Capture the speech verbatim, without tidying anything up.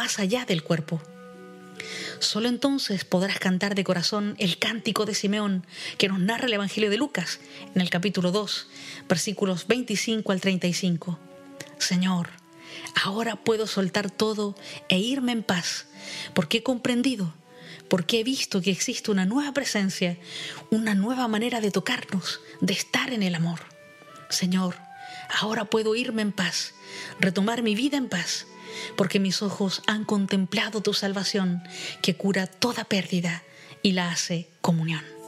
más allá del cuerpo. Solo entonces podrás cantar de corazón el cántico de Simeón que nos narra el Evangelio de Lucas en el capítulo dos, versículos veinticinco al treinta y cinco. Señor, ahora puedo soltar todo e irme en paz, porque he comprendido, porque he visto que existe una nueva presencia, una nueva manera de tocarnos, de estar en el amor. Señor, ahora puedo irme en paz, retomar mi vida en paz, porque mis ojos han contemplado tu salvación, que cura toda pérdida y la hace comunión.